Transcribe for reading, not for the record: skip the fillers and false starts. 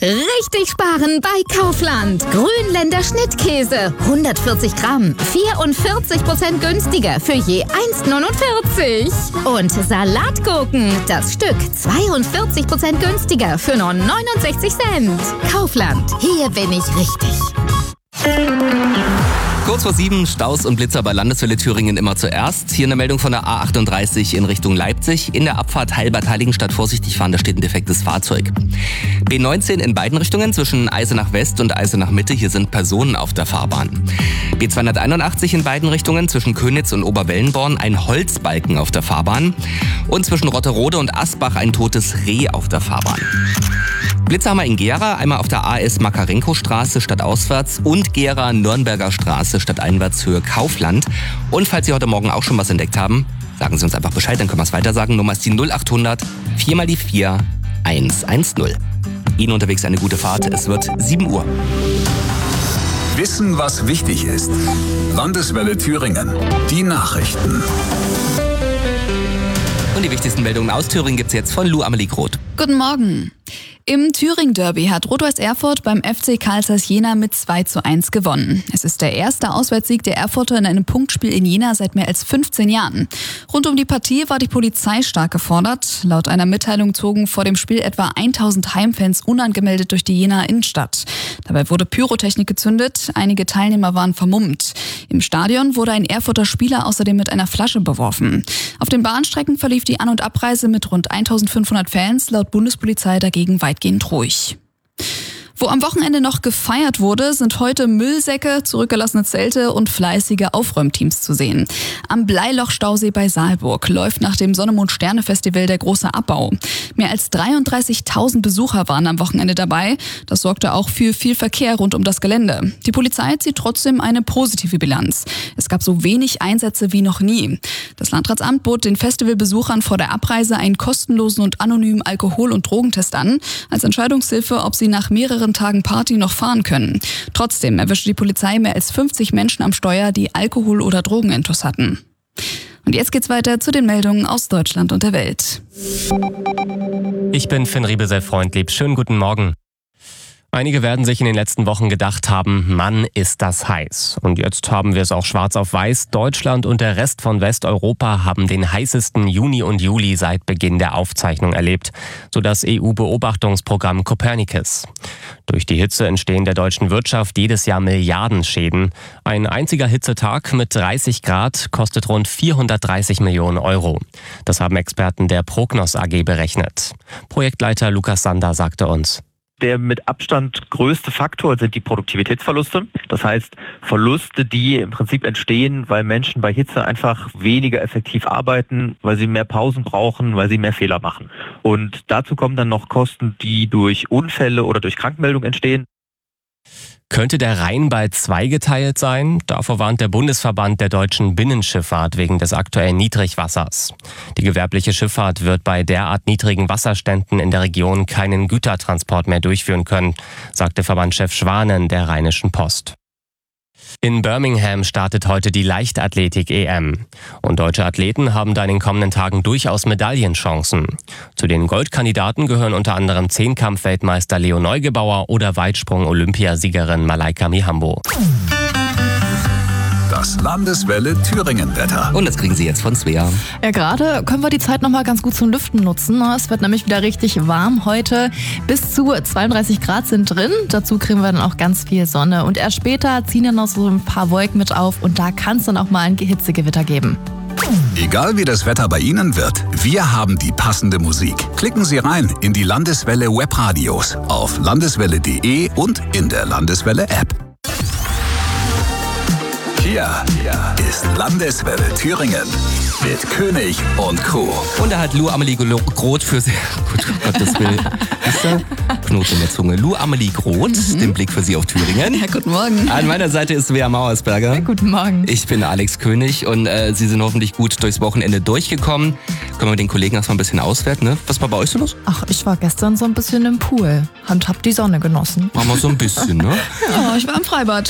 Richtig sparen bei Kaufland. Grünländer Schnittkäse. 140 Gramm. 44% günstiger für je 1,49. Und Salatgurken. Das Stück 42% günstiger für nur 69 Cent. Kaufland. Hier bin ich richtig. Kurz vor 7, Staus und Blitzer bei Landeswelle Thüringen immer zuerst. Hier eine Meldung von der A38 in Richtung Leipzig. In der Abfahrt Heilbad-Heiligenstadt vorsichtig fahren, da steht ein defektes Fahrzeug. B19 in beiden Richtungen zwischen Eisenach West und Eisenach Mitte. Hier sind Personen auf der Fahrbahn. B281 in beiden Richtungen zwischen Könitz und Oberwellenborn. Ein Holzbalken auf der Fahrbahn. Und zwischen Rotterode und Asbach ein totes Reh auf der Fahrbahn. Blitzer haben wir in Gera, einmal auf der AS Makarenko-Straße stadtauswärts und Gera Nürnberger Straße stadteinwärts Höhe Kaufland. Und falls Sie heute Morgen auch schon was entdeckt haben, sagen Sie uns einfach Bescheid, dann können wir es weiter sagen. Nummer ist die 0800 4 mal die 4 110. Ihnen unterwegs eine gute Fahrt, es wird 7 Uhr. Wissen, was wichtig ist. Landeswelle Thüringen. Die Nachrichten. Und die wichtigsten Meldungen aus Thüringen gibt's jetzt von Lou Amelie Groth. Guten Morgen. Im Thüringen-Derby hat Rot-Weiß Erfurt beim FC Carl Zeiss Jena mit 2:1 gewonnen. Es ist der erste Auswärtssieg der Erfurter in einem Punktspiel in Jena seit mehr als 15 Jahren. Rund um die Partie war die Polizei stark gefordert. Laut einer Mitteilung zogen vor dem Spiel etwa 1000 Heimfans unangemeldet durch die Jenaer Innenstadt. Dabei wurde Pyrotechnik gezündet, einige Teilnehmer waren vermummt. Im Stadion wurde ein Erfurter Spieler außerdem mit einer Flasche beworfen. Auf den Bahnstrecken verlief die An- und Abreise mit rund 1500 Fans laut Bundespolizei dagegen weitgehend ruhig. Wo am Wochenende noch gefeiert wurde, sind heute Müllsäcke, zurückgelassene Zelte und fleißige Aufräumteams zu sehen. Am Bleiloch-Stausee bei Saalburg läuft nach dem Sonne-Mond-Sterne-Festival der große Abbau. Mehr als 33.000 Besucher waren am Wochenende dabei. Das sorgte auch für viel Verkehr rund um das Gelände. Die Polizei zieht trotzdem eine positive Bilanz. Es gab so wenig Einsätze wie noch nie. Das Landratsamt bot den Festivalbesuchern vor der Abreise einen kostenlosen und anonymen Alkohol- und Drogentest an, als Entscheidungshilfe, ob sie nach mehreren Tagen Party noch fahren können. Trotzdem erwischte die Polizei mehr als 50 Menschen am Steuer, die Alkohol- oder Drogenintus hatten. Und jetzt geht's weiter zu den Meldungen aus Deutschland und der Welt. Ich bin Finn Riebesell-Freundlieb. Schönen guten Morgen. Einige werden sich in den letzten Wochen gedacht haben, Mann, ist das heiß. Und jetzt haben wir es auch schwarz auf weiß. Deutschland und der Rest von Westeuropa haben den heißesten Juni und Juli seit Beginn der Aufzeichnung erlebt, so das EU-Beobachtungsprogramm Copernicus. Durch die Hitze entstehen der deutschen Wirtschaft jedes Jahr Milliardenschäden. Ein einziger Hitzetag mit 30 Grad kostet rund 430 Millionen Euro. Das haben Experten der Prognos AG berechnet. Projektleiter Lukas Sander sagte uns: Der mit Abstand größte Faktor sind die Produktivitätsverluste. Das heißt, Verluste, die im Prinzip entstehen, weil Menschen bei Hitze einfach weniger effektiv arbeiten, weil sie mehr Pausen brauchen, weil sie mehr Fehler machen. Und dazu kommen dann noch Kosten, die durch Unfälle oder durch Krankmeldung entstehen. Könnte der Rhein bald zweigeteilt sein? Davor warnt der Bundesverband der deutschen Binnenschifffahrt wegen des aktuellen Niedrigwassers. Die gewerbliche Schifffahrt wird bei derart niedrigen Wasserständen in der Region keinen Gütertransport mehr durchführen können, sagte Verbandschef Schwanen der Rheinischen Post. In Birmingham startet heute die Leichtathletik-EM. Und deutsche Athleten haben da in den kommenden Tagen durchaus Medaillenchancen. Zu den Goldkandidaten gehören unter anderem Zehnkampf-Weltmeister Leo Neugebauer oder Weitsprung-Olympiasiegerin Malaika Mihambo. Das Landeswelle Thüringen-Wetter. Und das kriegen Sie jetzt von Svea. Ja, gerade können wir die Zeit nochmal ganz gut zum Lüften nutzen. Es wird nämlich wieder richtig warm heute. Bis zu 32 Grad sind drin. Dazu kriegen wir dann auch ganz viel Sonne. Und erst später ziehen dann noch so ein paar Wolken mit auf. Und da kann es dann auch mal ein Hitzegewitter geben. Egal wie das Wetter bei Ihnen wird, wir haben die passende Musik. Klicken Sie rein in die Landeswelle Webradios auf landeswelle.de und in der Landeswelle App. Hier ist Landeswelle Thüringen mit König und Co. Und da hat Lou Amelie Groth für Sie. Gottes Willen. Ist da? Knoten in der Zunge. Lou Amelie Groth, den Blick für Sie auf Thüringen. Ja, guten Morgen. An meiner Seite ist Svea Mauersberger. Ja, guten Morgen. Ich bin Alex König und Sie sind hoffentlich gut durchs Wochenende durchgekommen. Können wir mit den Kollegen erstmal ein bisschen auswerten, ne? Was war bei euch so los? Ach, ich war gestern so ein bisschen im Pool und hab die Sonne genossen. Machen wir so ein bisschen, ne? Ja, ich war im Freibad.